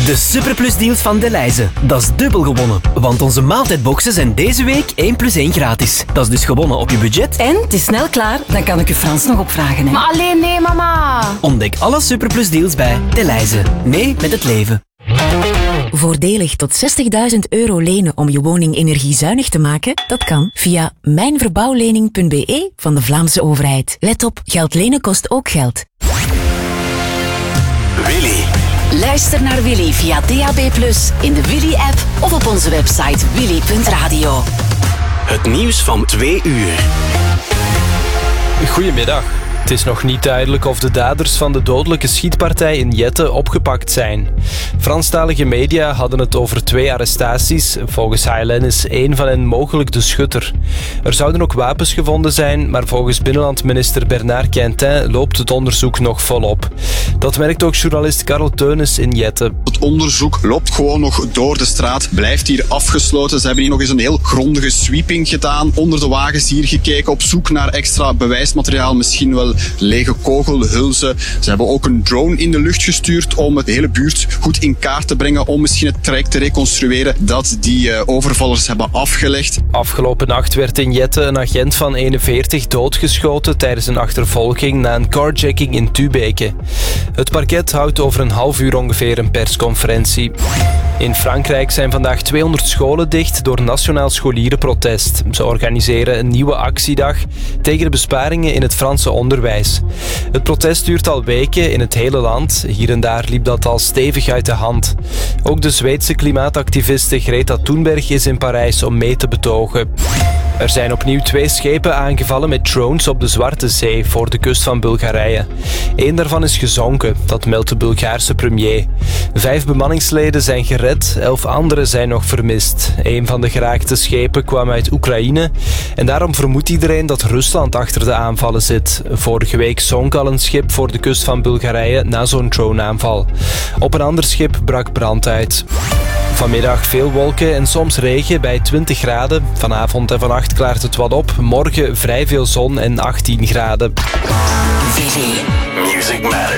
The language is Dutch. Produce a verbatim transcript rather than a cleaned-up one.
De Superplus deals van Delhaize. Dat is dubbel gewonnen. Want onze maaltijdboxen zijn deze week één plus één gratis. Dat is dus gewonnen op je budget. En het is snel klaar, dan kan ik je Frans nog opvragen. Hè? Maar alleen nee, mama. Ontdek alle Superplus deals bij Delhaize. Mee met het leven. Voordelig tot zestigduizend euro lenen om je woning energiezuinig te maken? Dat kan via mijnverbouwlening punt b e van de Vlaamse overheid. Let op, geld lenen kost ook geld. Willy. Luister naar Willy via D A B plus, in de Willy-app of op onze website willy punt radio. Het nieuws van twee uur. Goedemiddag. Het is nog niet duidelijk of de daders van de dodelijke schietpartij in Jette opgepakt zijn. Franstalige media hadden het over twee arrestaties. Volgens H L N is één van hen mogelijk de schutter. Er zouden ook wapens gevonden zijn, maar volgens binnenlandminister Bernard Quintin loopt het onderzoek nog volop. Dat merkt ook journalist Karel Teunis in Jette. Het onderzoek loopt gewoon nog door de straat, blijft hier afgesloten. Ze hebben hier nog eens een heel grondige sweeping gedaan. Onder de wagens hier gekeken, op zoek naar extra bewijsmateriaal, misschien wel lege kogelhulzen. Ze hebben ook een drone in de lucht gestuurd om de hele buurt goed in kaart te brengen, om misschien het traject te reconstrueren dat die uh, overvallers hebben afgelegd. Afgelopen nacht werd in Jette een agent van eenenveertig doodgeschoten tijdens een achtervolging na een carjacking in Tubeke. Het parket houdt over een half uur ongeveer een persconferentie. In Frankrijk zijn vandaag tweehonderd scholen dicht door nationaal scholierenprotest. Ze organiseren een nieuwe actiedag tegen de besparingen in het Franse onderwijs. Het protest duurt al weken in het hele land. Hier en daar liep dat al stevig uit de hand. Ook de Zweedse klimaatactiviste Greta Thunberg is in Parijs om mee te betogen. Er zijn opnieuw twee schepen aangevallen met drones op de Zwarte Zee voor de kust van Bulgarije. Eén daarvan is gezonken, dat meldt de Bulgaarse premier. Vijf bemanningsleden zijn gered, elf anderen zijn nog vermist. Een van de geraakte schepen kwam uit Oekraïne en daarom vermoedt iedereen dat Rusland achter de aanvallen zit. Vorige week zonk al een schip voor de kust van Bulgarije na zo'n droneaanval. Op een ander schip brak brand uit. Vanmiddag veel wolken en soms regen bij twintig graden. Vanavond en vannacht klaart het wat op. Morgen vrij veel zon en achttien graden. Music Matters.